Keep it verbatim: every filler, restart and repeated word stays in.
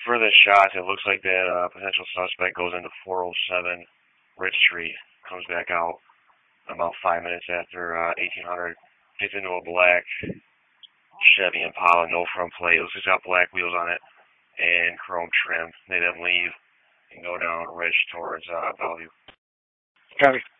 for the shots, it looks like that uh, potential suspect goes into four oh seven Rich Street, comes back out about five minutes after uh, eighteen hundred, gets into a black Chevy Impala, no front plate. It looks like it's got black wheels on it and chrome trim. They then leave and go down Rich towards uh, Bellevue. Copy.